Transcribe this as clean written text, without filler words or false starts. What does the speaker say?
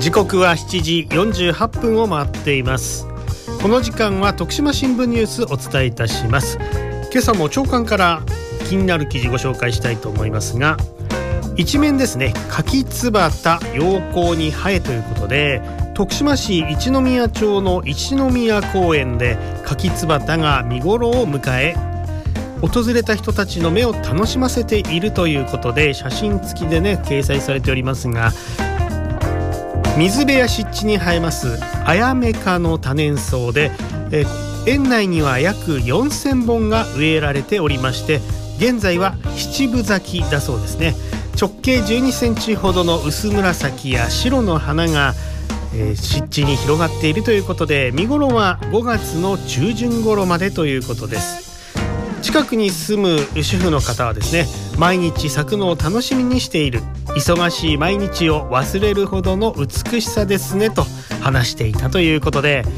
時刻は7時48分を回っています。この時間は徳島新聞ニュースお伝えいたします。今朝も朝刊から気になる記事ご紹介したいと思いますが、一面ですね、柿つばた陽光に映えということで、徳島市一宮町の一宮公園で柿つばたが見頃を迎え、訪れた人たちの目を楽しませているということで、写真付きでね掲載されておりますが、水辺や湿地に生えますアヤメ科の多年草で、園内には約4000本が植えられておりまして、現在は七分咲きだそうですね。直径12センチほどの薄紫や白の花が、湿地に広がっているということで、見頃は5月の中旬頃までということです。近くに住む主婦の方はですね、毎日咲くのを楽しみにしている、忙しい毎日を忘れるほどの美しさですねと話していたということで、